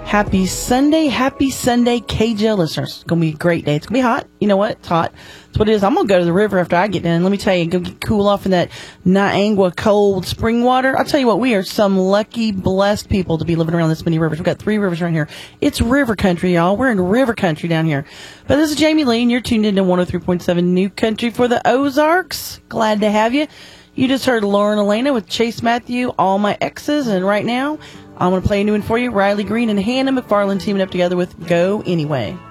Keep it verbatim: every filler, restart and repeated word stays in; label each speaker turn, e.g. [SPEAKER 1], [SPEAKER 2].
[SPEAKER 1] Happy Sunday, happy Sunday, K J L listeners. It's going to be a great day. It's going to be hot. You know what? It's hot. That's what it is. I'm going to go to the river after I get done. Let me tell you, go get cool off in that Niangua cold spring water. I'll tell you what, we are some lucky, blessed people to be living around this many rivers. We've got three rivers right here. It's river country, y'all. We're in river country down here. But this is Jamie Lee, and you're tuned into one oh three point seven New Country for the Ozarks. Glad to have you. You just heard Lauren Elena with Chase Matthew, All My Exes, and right now, I'm going to play a new one for you. Riley Green and Hannah McFarland teaming up together with Go Anyway.